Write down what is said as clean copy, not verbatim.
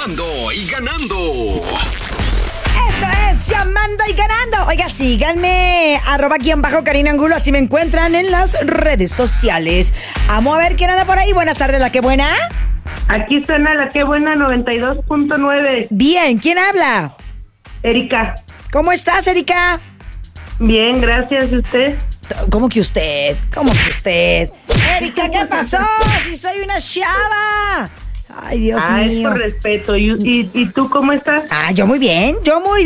Llamando y ganando. Esto es Llamando y Ganando. Oiga, síganme, @Karina Angulo, así me encuentran en las redes sociales. Vamos a ver quién anda por ahí. Buenas tardes, ¿la que buena? Aquí suena la que buena 92.9. Bien, ¿quién habla? Erika. ¿Cómo estás, Erika? Bien, gracias. ¿Y usted? ¿Cómo que usted? Erika, ¿qué pasó? Si soy una chava. Ay, Dios mío. Es por respeto. ¿Y tú cómo estás? Yo muy bien,